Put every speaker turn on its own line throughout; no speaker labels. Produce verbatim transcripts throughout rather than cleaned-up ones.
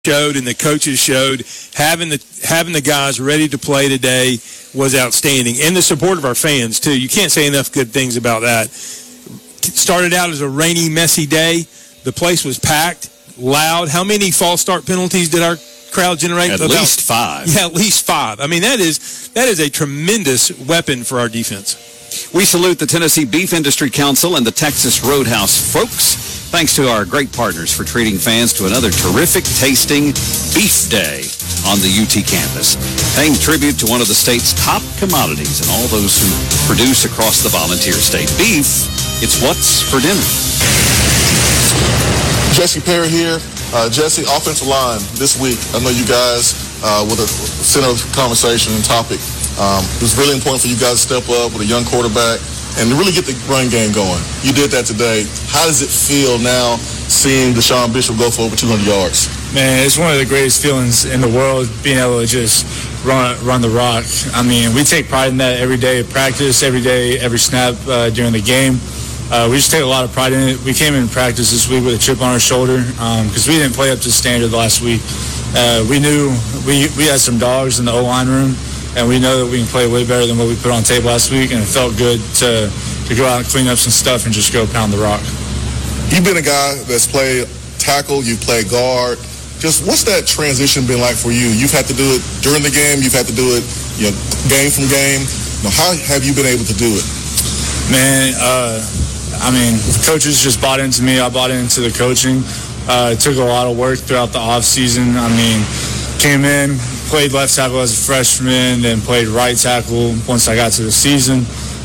showed and the coaches showed, having the having the guys ready to play today was outstanding. And the support of our fans, too. You can't say enough good things about that. It started out as a rainy, messy day. The place was packed, loud. How many false start penalties did our crowd generate?
At
About,
least five.
Yeah, at least five. I mean, that is that is a tremendous weapon for our defense.
We salute the Tennessee Beef Industry Council and the Texas Roadhouse folks. Thanks to our great partners for treating fans to another terrific tasting beef day on the U T campus. Paying tribute to one of the state's top commodities and all those who produce across the volunteer state. Beef, it's what's for dinner.
Jesse Perry here. Uh, Jesse, offensive line this week. I know you guys uh, were the center of conversation and topic. Um, it was really important for you guys to step up with a young quarterback and really get the run game going. You did that today. How does it feel now seeing Deshaun Bishop go for over two hundred yards?
Man, it's one of the greatest feelings in the world, being able to just run run the rock. I mean, we take pride in that every day of practice, every day, every snap uh, during the game. Uh, we just take a lot of pride in it. We came in practice this week with a chip on our shoulder because um, we didn't play up to standard last week. Uh, we knew we, we had some dogs in the O-line room, and we know that we can play way better than what we put on tape last week, and it felt good to, to go out and clean up some stuff and just go pound the rock.
You've been a guy that's played tackle, you've played guard. Just what's that transition been like for you? You've had to do it during the game, you've had to do it you know, game from game. You know, how have you been able to do it?
Man, uh, I mean, coaches just bought into me. I bought into the coaching. Uh, it took a lot of work throughout the offseason. I mean, came in, played left tackle as a freshman, then played right tackle once I got to the season.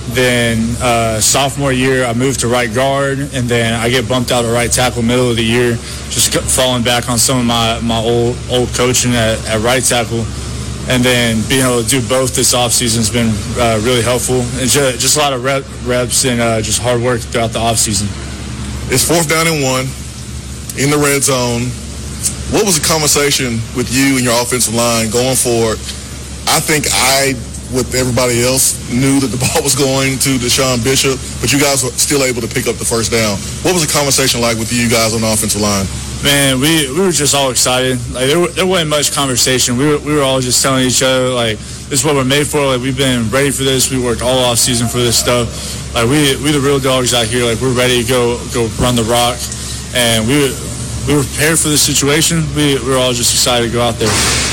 Then uh, sophomore year, I moved to right guard, and then I get bumped out to right tackle middle of the year, just falling back on some of my, my old old coaching at, at right tackle. And then being able to do both this offseason has been uh, really helpful. And just, just a lot of rep, reps and uh, just hard work throughout the offseason.
It's fourth down and one in the red zone. What was the conversation with you and your offensive line going forward? I think I, with everybody else, knew that the ball was going to Deshaun Bishop, but you guys were still able to pick up the first down. What was the conversation like with you guys on the offensive line?
Man, we, we were just all excited. Like there, there wasn't much conversation. We were we were all just telling each other, like, this is what we're made for. Like, we've been ready for this. We worked all off season for this stuff. Like, we we the real dogs out here. Like, we're ready to go go run the rock, and we were, we were prepared for the situation. We, we were all just excited to go out there.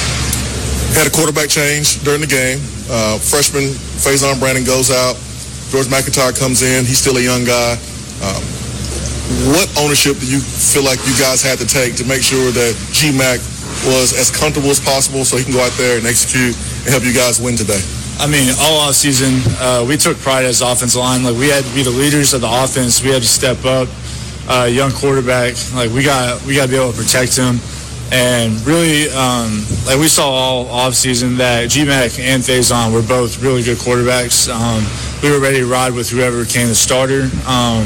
Had a quarterback change during the game. Uh, freshman Faison Brandon goes out. George McIntyre comes in. He's still a young guy. Um, what ownership do you feel like you guys had to take to make sure that G-Mac was as comfortable as possible so he can go out there and execute and help you guys win today?
I mean, all off season, uh, we took pride as offensive line. Like, we had to be the leaders of the offense. We had to step up. Uh, young quarterback, like we got we got to be able to protect him. And really, um, like we saw all offseason that G-Mac and Faison were both really good quarterbacks. Um, we were ready to ride with whoever came the starter. Um,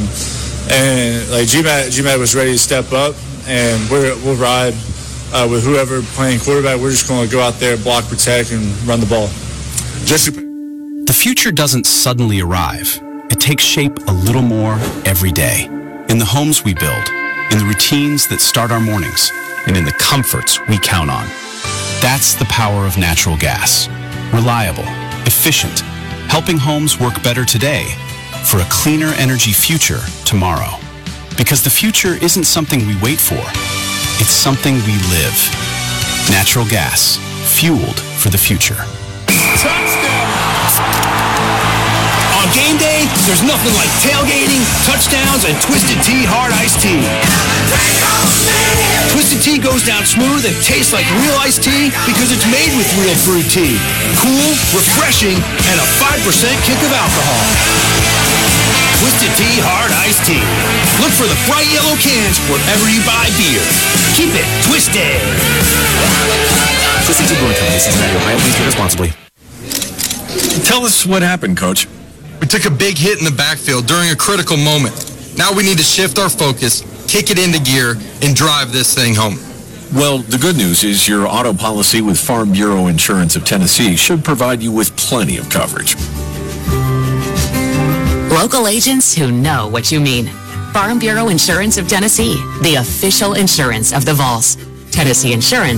and like G-Mac, G-Mac was ready to step up, and we're, we'll ride uh, with whoever playing quarterback. We're just going to go out there, block, protect, and run the ball.
Jesse.
The future doesn't suddenly arrive. It takes shape a little more every day. In the homes we build, in the routines that start our mornings, and in the comforts we count on. That's the power of natural gas. Reliable, efficient, helping homes work better today for a cleaner energy future tomorrow. Because the future isn't something we wait for. It's something we live. Natural gas, fueled for the future.
On game day, there's nothing like tailgating, touchdowns, and Twisted Tea Hard Iced Tea. Twisted Tea goes down smooth and tastes like real iced tea because it's made with real brewed tea. Cool, refreshing, and a five percent kick of alcohol. Twisted Tea Hard Iced Tea. Look for the bright yellow cans wherever you buy beer. Keep it twisted.
Twisted Tea Brewing Company, Cincinnati, Ohio. Please drink responsibly.
Tell us what happened, Coach.
We took a big hit in the backfield during a critical moment. Now we need to shift our focus, kick it into gear, and drive this thing home.
Well, the good news is your auto policy with Farm Bureau Insurance of Tennessee should provide you with plenty of coverage.
Local agents who know what you mean. Farm Bureau Insurance of Tennessee, the official insurance of the Vols. Tennessee Insurance.